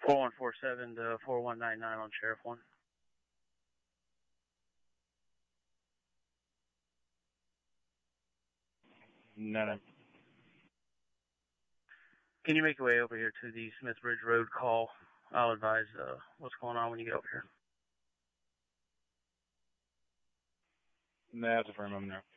4147 to 4199 on Sheriff 1. No. Can you make your way over here to the Smith Ridge Road call? I'll advise what's going on when you get over here. No, that's a firm moment now.